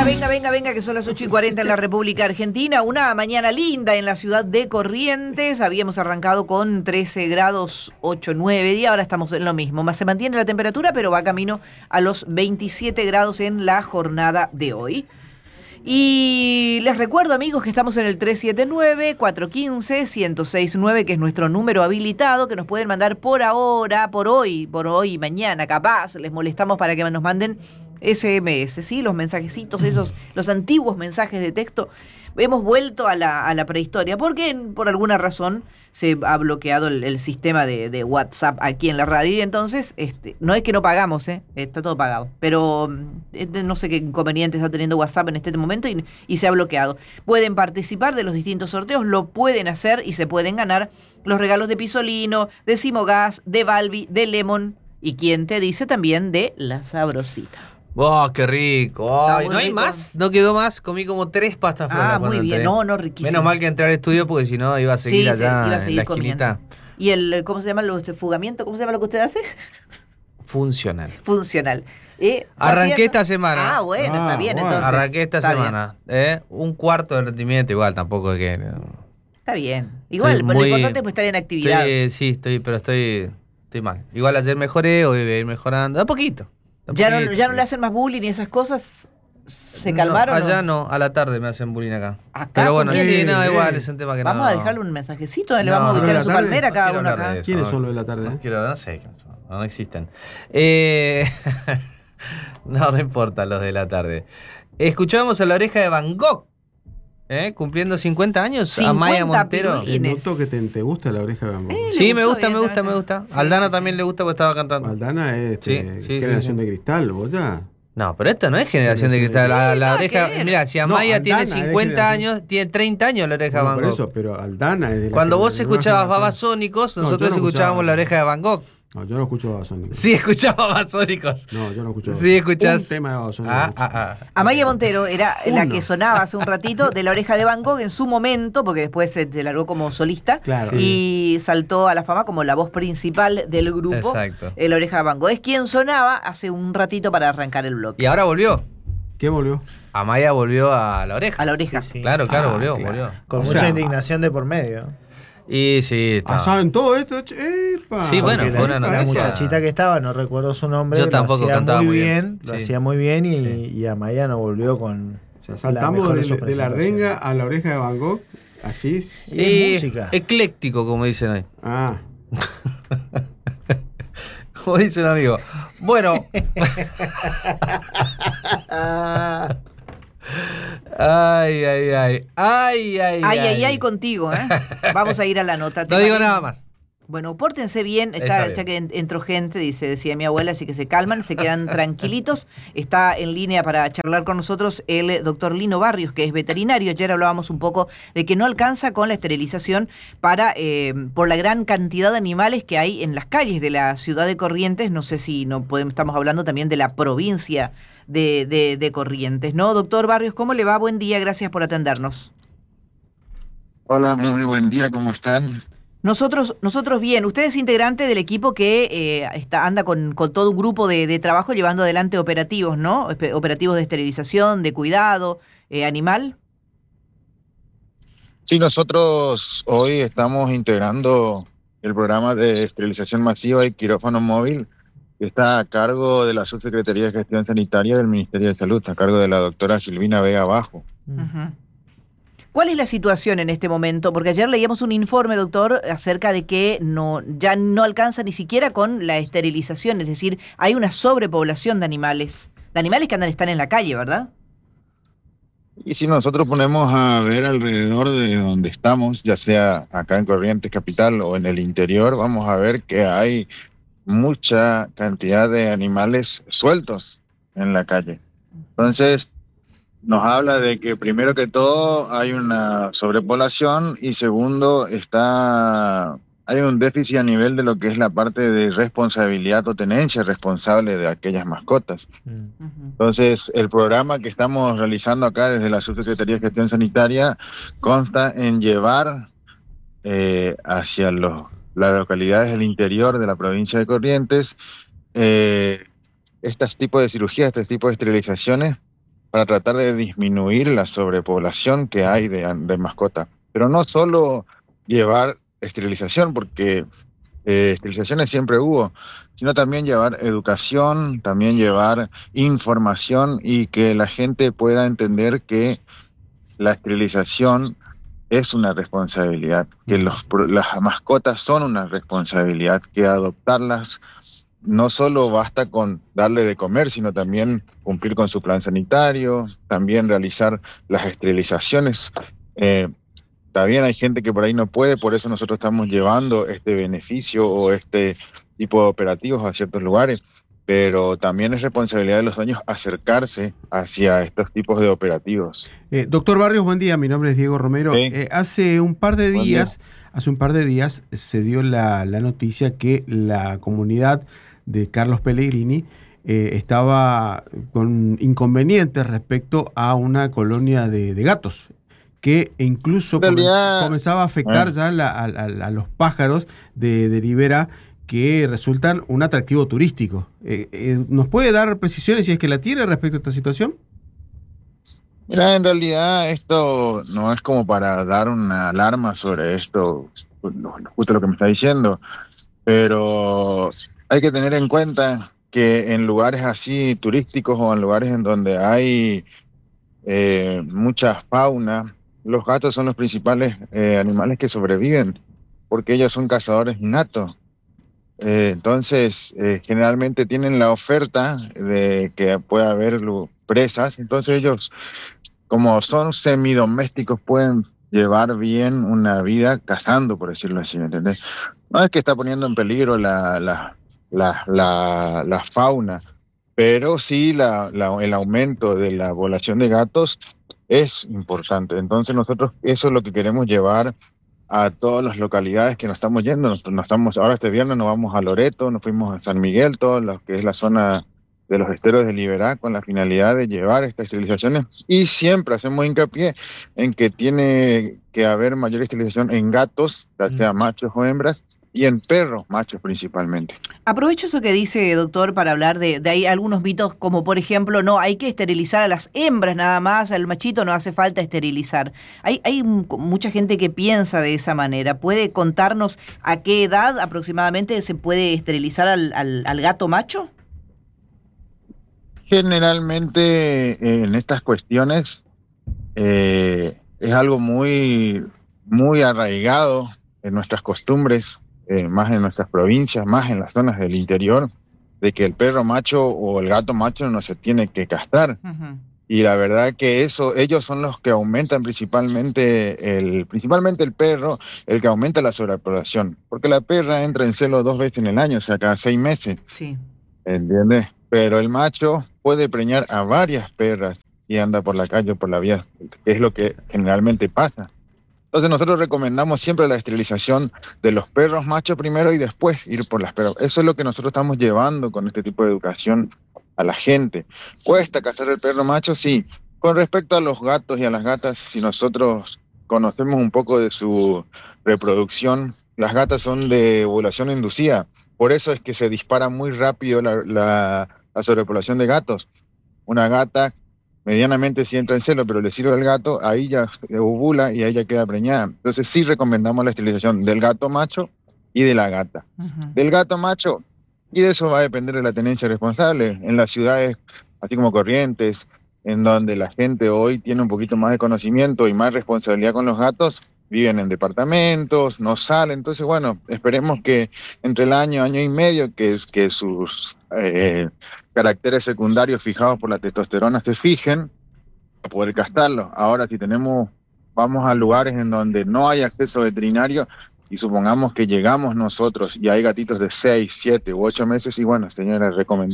Venga, que son las 8:40 en la República Argentina. Una mañana linda en la ciudad de Corrientes. Habíamos arrancado con 13 grados 8, 9 y ahora estamos en lo mismo. Se mantiene la temperatura, pero va camino a los 27 grados en la jornada de hoy. Y les recuerdo, amigos, que estamos en el 379-415-1069, que es nuestro número habilitado, que nos pueden mandar por ahora, por hoy, mañana, capaz. Les molestamos para que nos manden SMS, ¿sí? Los mensajecitos, esos, los antiguos mensajes de texto. Hemos vuelto a la prehistoria, porque por alguna razón se ha bloqueado el sistema de WhatsApp aquí en la radio, y entonces no es que no pagamos, está todo pagado, pero no sé qué inconveniente está teniendo WhatsApp en este momento y se ha bloqueado. Pueden participar de los distintos sorteos, lo pueden hacer y se pueden ganar los regalos de Pisolino, de Simogas, de Balbi, de Lemon y quien te dice también de La Sabrosita. ¡Oh, qué rico! Ay, ¿no hay rico. más? ¿No quedó más? Comí como 3 pastas fritas. Muy bien, no, riquísimo. Menos mal que entré al estudio porque si no iba a seguir allá iba a en seguir la comiendo. esquinita. ¿Y el, cómo se llama el fugamiento? ¿Cómo se llama lo que usted hace? Funcional. Funcional. Arranqué esta semana. Bueno, está bien, bueno. entonces. Arranqué esta Está semana. Un cuarto de rendimiento, igual, tampoco es que... Está bien. Igual, Estoy pero muy- lo importante es estar en actividad. Estoy mal. Igual ayer mejoré, hoy voy a ir mejorando. A poquito. ¿Ya no le hacen más bullying y esas cosas? ¿Se calmaron? No, allá no, a la tarde me hacen bullying acá. ¿Acá? Pero bueno, ¿Con quién? sí, no, igual es un tema que Vamos no. a dejarle un mensajecito, le No, vamos a no, ubicar no, en su la tarde. palmera cada No quiero uno hablar acá. de eso. ¿Quiénes son los de la tarde? No sé, no existen. No importa los de la tarde. Escuchábamos a La Oreja de Van Gogh, cumpliendo 50 años, 50 Amaya Montero. pirulines. Noto que te gusta la oreja de Van Gogh. Sí, Le me gustó gusta, bien, me gusta. sí, Aldana sí, también le gusta porque estaba cantando. Aldana es Sí, Generación sí. de Cristal, ¿vos ya? No, pero esto no es Generación de Cristal. La nada Oreja, que ver. mira, si No, Amaya tiene Aldana es 50 generación. años, tiene 30 años La Oreja de Bueno, Van por Gogh. eso, pero Aldana es de la Cuando vos generación- escuchabas nueva Babasónicos, No, nosotros yo no escuchábamos escuchaba. La Oreja de Van Gogh. No, yo no escucho Babasónicos. Sí, escuchaba Babasónicos. No, yo no escucho. Sí, escuchás. Un tema de Babasónicos. Amaya Montero era la Uno. que sonaba hace un ratito de La Oreja de Van Gogh en su momento, porque después se largó como solista. Claro. Y saltó a la fama como la voz principal del grupo. Exacto. La Oreja de Van Gogh. Es quien sonaba hace un ratito para arrancar el bloque. Y ahora volvió. ¿Qué volvió? Amaya volvió a La Oreja. A La Oreja. Sí, sí. Claro, volvió, claro. volvió. Con O mucha sea, indignación de por medio. Y sí, está. ¿Saben todo esto? ¡Epa! Sí, bueno, Porque fue una la noticia. muchachita que estaba, no recuerdo su nombre, Yo tampoco lo hacía cantaba muy muy bien, bien. lo Sí. hacía muy bien y, Sí. y Amaya no volvió con O sea, la saltamos mejor de sus de la presentaciones. renga a la oreja de Van Gogh. Así es. Y es música. Ecléctico, como dicen hoy. Ah, Como dice un amigo. Bueno. Ay, Contigo, ¿eh? Vamos a ir a la nota. No digo nada más. Bueno, pórtense bien, Está bien. ya que entró gente, decía mi abuela, así que se calman, se quedan tranquilitos. Está en línea para charlar con nosotros el doctor Lino Barrios, que es veterinario. Ayer hablábamos un poco de que no alcanza con la esterilización por la gran cantidad de animales que hay en las calles de la ciudad de Corrientes. No sé si estamos hablando también de la provincia de Corrientes, ¿no? Doctor Barrios, ¿cómo le va? Buen día, gracias por atendernos. Hola, muy buen día, ¿cómo están? Nosotros bien. Usted es integrante del equipo que anda con todo un grupo de trabajo llevando adelante operativos, ¿no? Operativos de esterilización, de cuidado animal. Sí, nosotros hoy estamos integrando el programa de esterilización masiva y quirófano móvil que está a cargo de la Subsecretaría de Gestión Sanitaria del Ministerio de Salud, a cargo de la doctora Silvina Vega Bajo. Ujú. ¿Cuál es la situación en este momento? Porque ayer leíamos un informe, doctor, acerca de que ya no alcanza ni siquiera con la esterilización, es decir, hay una sobrepoblación de animales que están en la calle, ¿verdad? Y si nosotros ponemos a ver alrededor de donde estamos, ya sea acá en Corrientes Capital o en el interior, vamos a ver que hay mucha cantidad de animales sueltos en la calle. Entonces, nos habla de que primero que todo hay una sobrepoblación y segundo hay un déficit a nivel de lo que es la parte de responsabilidad o tenencia responsable de aquellas mascotas. Ujú. Entonces, el programa que estamos realizando acá desde la Subsecretaría de Gestión Sanitaria consta en llevar hacia las localidades del interior de la provincia de Corrientes estos tipos de cirugías, estos tipos de esterilizaciones para tratar de disminuir la sobrepoblación que hay de mascotas. Pero no solo llevar esterilización, porque esterilizaciones siempre hubo, sino también llevar educación, también llevar información y que la gente pueda entender que la esterilización es una responsabilidad, que las mascotas son una responsabilidad, que adoptarlas no solo basta con darle de comer, sino también cumplir con su plan sanitario, también realizar las esterilizaciones. También hay gente que por ahí no puede, por eso nosotros estamos llevando este beneficio o este tipo de operativos a ciertos lugares, pero también es responsabilidad de los dueños acercarse hacia estos tipos de operativos. Doctor Barrios, buen día, mi nombre es Diego Romero. Sí. Hace un par de Buen días se dio la noticia que la comunidad de Carlos Pellegrini estaba con inconvenientes respecto a una colonia de gatos, que incluso comenzaba a afectar ya a los pájaros de Rivera, que resultan un atractivo turístico. ¿Nos puede dar precisiones, si es que la tiene, respecto a esta situación? Mira, en realidad esto no es como para dar una alarma sobre esto, justo lo que me está diciendo, pero hay que tener en cuenta que en lugares así turísticos o en lugares en donde hay mucha fauna, los gatos son los principales animales que sobreviven, porque ellos son cazadores innatos. Entonces, generalmente tienen la oferta de que pueda haber presas, entonces ellos, como son semidomésticos, pueden llevar bien una vida cazando, por decirlo así, ¿me entendés? No es que está poniendo en peligro la fauna, pero sí el aumento de la población de gatos es importante. Entonces nosotros eso es lo que queremos llevar a todas las localidades que nos estamos yendo. Ahora este viernes nos vamos a Loreto, nos fuimos a San Miguel, todo lo que es la zona de los esteros de Liberá, con la finalidad de llevar estas esterilizaciones, y siempre hacemos hincapié en que tiene que haber mayor esterilización en gatos, ya sea machos o hembras, y en perros machos principalmente. Aprovecho eso que dice, doctor, para hablar de ahí algunos mitos, como por ejemplo, no, hay que esterilizar a las hembras nada más, al machito no hace falta esterilizar. Hay mucha gente que piensa de esa manera. ¿Puede contarnos a qué edad aproximadamente se puede esterilizar al gato macho? Generalmente en estas cuestiones es algo muy, muy arraigado en nuestras costumbres, más en nuestras provincias, más en las zonas del interior, de que el perro macho o el gato macho no se tiene que castrar. Uh-huh. Y la verdad que ellos son los que aumentan principalmente el perro, el que aumenta la sobrepoblación, porque la perra entra en celo 2 veces en el año, o sea, cada 6 meses. Sí. ¿Entiendes? Pero el macho puede preñar a varias perras y anda por la calle o por la vía, que es lo que generalmente pasa. Entonces nosotros recomendamos siempre la esterilización de los perros machos primero y después ir por las perras. Eso es lo que nosotros estamos llevando con este tipo de educación a la gente. ¿Cuesta castrar el perro macho? Sí. Con respecto a los gatos y a las gatas, si nosotros conocemos un poco de su reproducción, las gatas son de ovulación inducida. Por eso es que se dispara muy rápido la sobrepoblación de gatos. Una gata medianamente sí entra en celo, pero le sirve al gato, ahí ya ovula y ahí ya queda preñada. Entonces sí recomendamos la esterilización del gato macho y de la gata. Uh-huh. Del gato macho, y de eso va a depender de la tenencia responsable. En las ciudades, así como Corrientes, en donde la gente hoy tiene un poquito más de conocimiento y más responsabilidad con los gatos, viven en departamentos, no salen. Entonces, bueno, esperemos que entre el año y medio, que sus caracteres secundarios fijados por la testosterona se fijen, para poder castrarlos. Ahora, si vamos a lugares en donde no hay acceso veterinario, y supongamos que llegamos nosotros y hay gatitos de 6, 7 u 8 meses, y bueno, señora,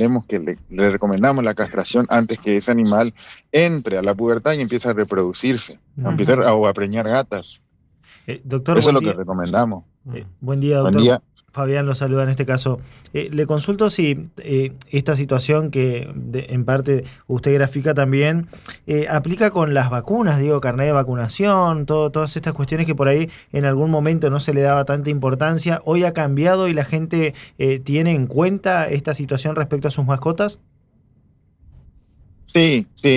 le recomendamos la castración antes que ese animal entre a la pubertad y empiece a reproducirse, a empezar a preñar gatas. Doctor, eso es lo que recomendamos. Buen día, doctor. Buen día. Fabián lo saluda en este caso. Le consulto si esta situación que en parte usted grafica también aplica con las vacunas, digo, carnet de vacunación, todas estas cuestiones que por ahí en algún momento no se le daba tanta importancia. ¿Hoy ha cambiado y la gente tiene en cuenta esta situación respecto a sus mascotas? Sí.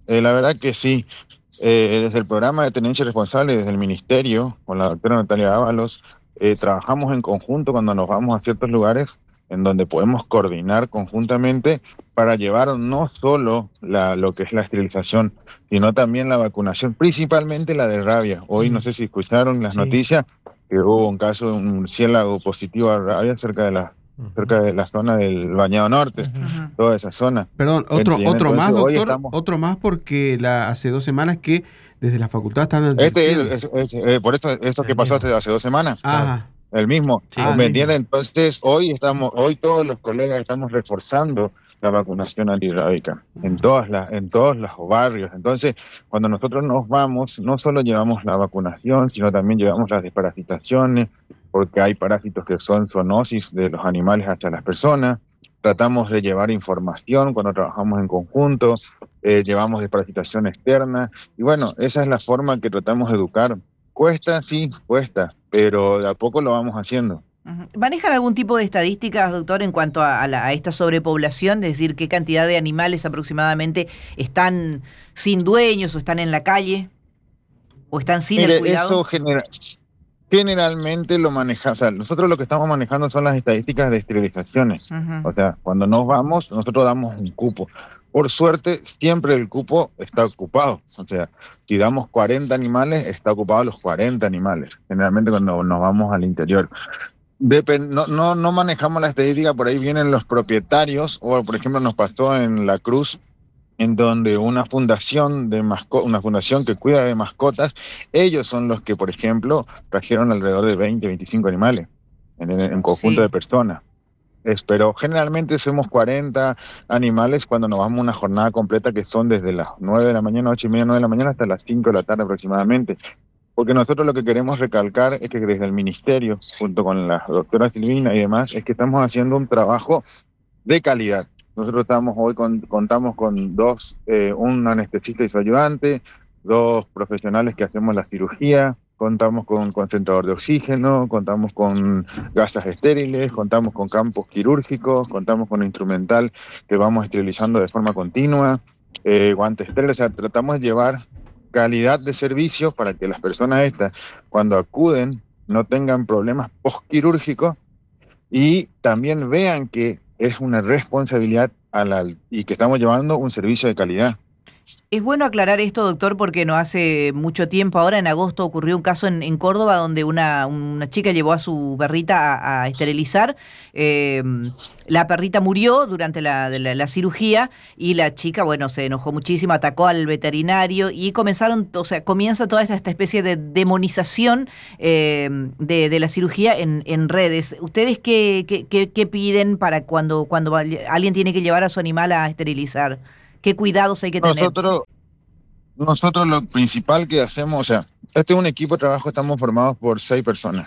La verdad que sí. Desde el programa de tenencia responsable, desde el ministerio, con la doctora Natalia Ábalos, trabajamos en conjunto cuando nos vamos a ciertos lugares en donde podemos coordinar conjuntamente para llevar no solo lo que es la esterilización, sino también la vacunación, principalmente la de rabia. Hoy no sé si escucharon las Sí. noticias que hubo un caso de un murciélago positivo a rabia cerca de la zona del Bañado Norte, Ujú. toda esa zona. Perdón, otro Entonces, más, hoy doctor, estamos. otro más porque hace 2 semanas que desde la facultad están advirtiendo. Por eso que El pasó mismo. hace 2 semanas. Ajá, El mismo, Sí. el ¿me mismo. entiendes? Entonces, hoy todos los colegas estamos reforzando la vacunación antirrábica en todos los barrios. Entonces, cuando nosotros nos vamos, no solo llevamos la vacunación, sino también llevamos las desparasitaciones, porque hay parásitos que son zoonosis de los animales hacia las personas. Tratamos de llevar información cuando trabajamos en conjunto, llevamos desparasitación externa, y bueno, esa es la forma que tratamos de educar. Cuesta, sí, cuesta, pero de a poco lo vamos haciendo. Ujú. ¿Manejan algún tipo de estadísticas, doctor, en cuanto a esta sobrepoblación? Es decir, ¿qué cantidad de animales aproximadamente están sin dueños o están en la calle o están sin el Mire, cuidado? generalmente lo maneja, o sea, nosotros lo que estamos manejando son las estadísticas de esterilizaciones. Ujú. O sea, cuando nos vamos, nosotros damos un cupo. Por suerte, siempre el cupo está ocupado. O sea, si damos 40 animales, está ocupado los 40 animales. Generalmente cuando nos vamos al interior. No manejamos la estadística, por ahí vienen los propietarios, o por ejemplo nos pasó en La Cruz, en donde una fundación una fundación que cuida de mascotas, ellos son los que, por ejemplo, trajeron alrededor de 20, 25 animales en conjunto Sí. de personas. Pero generalmente somos 40 animales cuando nos vamos a una jornada completa que son desde las 9 de la mañana, 8:30, 9 de la mañana hasta las 5 de la tarde aproximadamente. Porque nosotros lo que queremos recalcar es que desde el ministerio, junto con la doctora Silvina y demás, es que estamos haciendo un trabajo de calidad. Nosotros contamos con un anestesista y su ayudante, 2 profesionales que hacemos la cirugía, contamos con concentrador de oxígeno, contamos con gasas estériles, contamos con campos quirúrgicos, contamos con instrumental que vamos esterilizando de forma continua, guantes estériles, o sea, tratamos de llevar calidad de servicio para que las personas estas, cuando acuden, no tengan problemas postquirúrgicos y también vean que es una responsabilidad y que estamos llevando un servicio de calidad. Es bueno aclarar esto, doctor, porque no hace mucho tiempo, ahora en agosto ocurrió un caso en Córdoba donde una chica llevó a su perrita a esterilizar. La perrita murió durante la cirugía y la chica, bueno, se enojó muchísimo, atacó al veterinario y comienza toda esta especie de demonización de la cirugía en redes. ¿Ustedes qué piden para cuando alguien tiene que llevar a su animal a esterilizar? ¿Qué cuidados hay que tener? Nosotros lo principal que hacemos, o sea, este es un equipo de trabajo, estamos formados por 6 personas.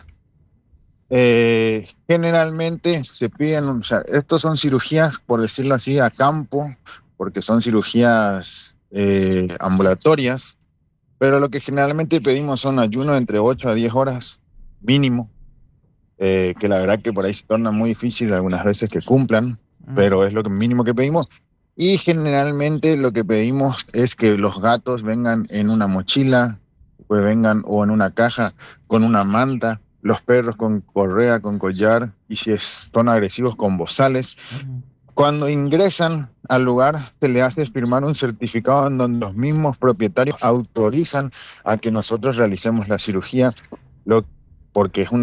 Generalmente se piden, o sea, estos son cirugías, por decirlo así, a campo, porque son cirugías ambulatorias, pero lo que generalmente pedimos son ayunos entre 8 a 10 horas mínimo, que la verdad que por ahí se torna muy difícil algunas veces que cumplan, pero es lo mínimo que pedimos. Y generalmente lo que pedimos es que los gatos vengan en una mochila, pues vengan o en una caja con una manta, los perros con correa, con collar, y si son agresivos con bozales. Cuando ingresan al lugar se le hace firmar un certificado en donde los mismos propietarios autorizan a que nosotros realicemos la cirugía, porque es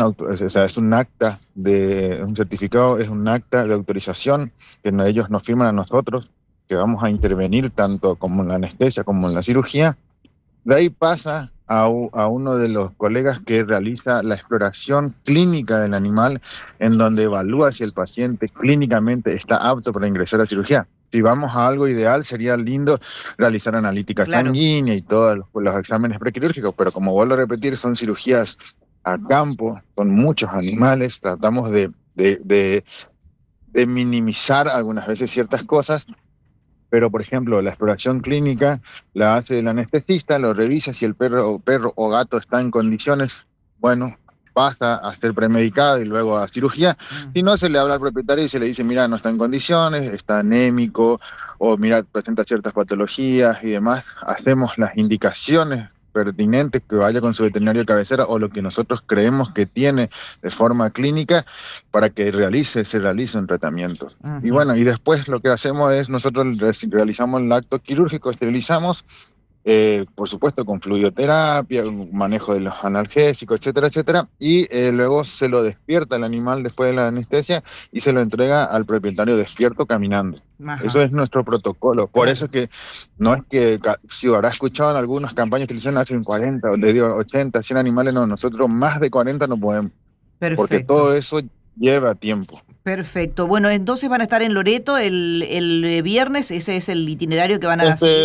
un certificado, es un acta de autorización que ellos nos firman a nosotros, que vamos a intervenir tanto como en la anestesia como en la cirugía. De ahí pasa a uno de los colegas que realiza la exploración clínica del animal, en donde evalúa si el paciente clínicamente está apto para ingresar a cirugía. Si vamos a algo ideal, sería lindo realizar analítica sanguínea y todos los exámenes prequirúrgicos, pero como vuelvo a repetir, son cirugías a campo, son muchos animales, tratamos de minimizar algunas veces ciertas cosas. Pero, por ejemplo, la exploración clínica la hace el anestesista, lo revisa si el perro o gato está en condiciones, bueno, pasa a ser premedicado y luego a cirugía. Si no, se le habla al propietario y se le dice, mira, no está en condiciones, está anémico, o mira, presenta ciertas patologías y demás. Hacemos las indicaciones pertinentes, que vaya con su veterinario de cabecera o lo que nosotros creemos que tiene de forma clínica para que se realice un tratamiento. Y bueno, y después lo que hacemos es, nosotros realizamos el acto quirúrgico, esterilizamos, por supuesto con fluidoterapia, manejo de los analgésicos, etcétera, etcétera, y luego se lo despierta el animal después de la anestesia y se lo entrega al propietario despierto caminando. Ajá. Eso es nuestro protocolo. Por eso es que no es que, si habrá escuchado en algunas campañas de televisión, hacen 40, o le digo 80, 100 animales, no, nosotros más de 40 no podemos, porque Perfecto. todo eso lleva tiempo. Perfecto. Bueno, entonces van a estar en Loreto el viernes, ese es el itinerario que van a hacer.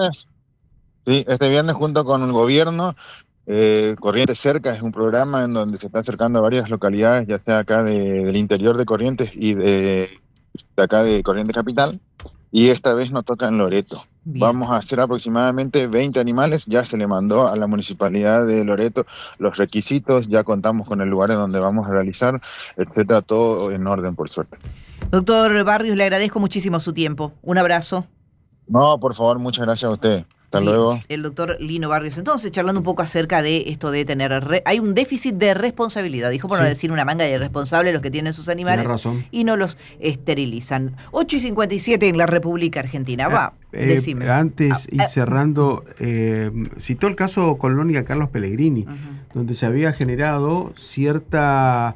Este viernes junto con el gobierno, Corrientes Cerca es un programa en donde se está acercando a varias localidades, ya sea acá del interior de Corrientes y de acá de Corrientes Capital, y esta vez nos toca en Loreto. Bien. Vamos a hacer aproximadamente 20 animales, ya se le mandó a la municipalidad de Loreto los requisitos, ya contamos con el lugar en donde vamos a realizar, etcétera, todo en orden, por suerte. Doctor Barrios, le agradezco muchísimo su tiempo. Un abrazo. No, por favor, muchas gracias a usted. Hasta Bien, luego. el doctor Lino Barrios. Entonces, charlando un poco acerca de esto de tener... hay un déficit de responsabilidad, dijo, por no Sí. decir una manga de irresponsables los que tienen sus animales Tiene razón. y no los esterilizan. 8:57 en la República Argentina. Va, decime. Antes, y cerrando, citó el caso Colonia Carlos Pellegrini, Ujú. donde se había generado cierta,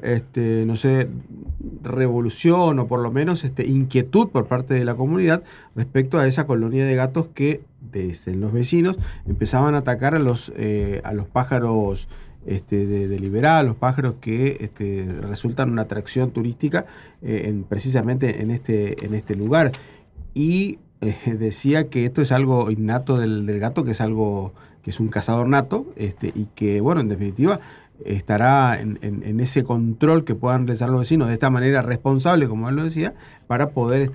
no sé, revolución o por lo menos inquietud por parte de la comunidad respecto a esa colonia de gatos que desde los vecinos empezaban a atacar a los pájaros de Liberá, los pájaros que resultan una atracción turística precisamente en este lugar. Y decía que esto es algo innato del gato, que es algo que es un cazador nato, y que, bueno, en definitiva estará en ese control que puedan realizar los vecinos de esta manera responsable, como él lo decía, para poder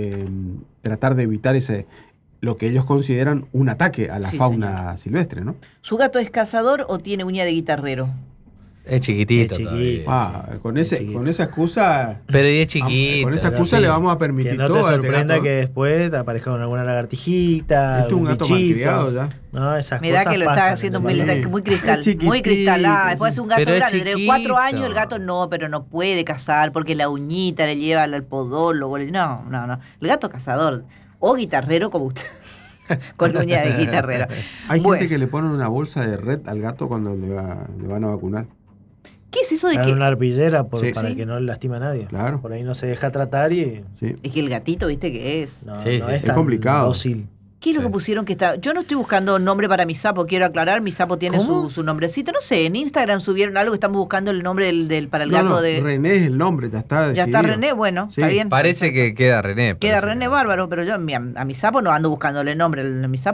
tratar de evitar lo que ellos consideran un ataque a la Sí, fauna silvestre, ¿no? ¿Su gato es cazador o tiene uña de guitarrero? Es chiquitito. Es chiquito. Todavía. Ah, con es chiquito. esa excusa, Pero y es chiquito. con esa Pero excusa sí, le vamos a permitir que no te todo a este sorprenda gato. que después te aparezca con alguna lagartijita, Este es un algún gato bichito. malcriado ya. No, esas Me da cosas que lo pasan está en haciendo el muy, animal. muy chiquitito, cristalada. Después hace un gato Pero es grande, de 4 chiquito. años el gato no, pero no puede cazar porque la uñita le lleva al podólogo. No. El gato cazador o guitarrero como usted, con uña de guitarrero. Hay Bueno, gente que le ponen una bolsa de red al gato cuando le van a vacunar. ¿qué es eso de Dar que una arpillera Sí. para Sí. que no le lastime a nadie. Claro. Por ahí no se deja tratar y Sí. es que el gatito, viste que es? no, Sí, no sí, es sí. tan complicado. dócil. ¿Qué es lo que Sí. pusieron que está? Yo no estoy buscando nombre para mi sapo, quiero aclarar, mi sapo tiene ¿Cómo? su nombrecito, no sé, en Instagram subieron algo que estamos buscando el nombre para el gato No, de... René es el nombre, ya está Ya decidido. está René, bueno, Sí. está bien. Parece que queda René. Queda parece. René bárbaro, pero yo a mi sapo no ando buscándole nombre, mi sapo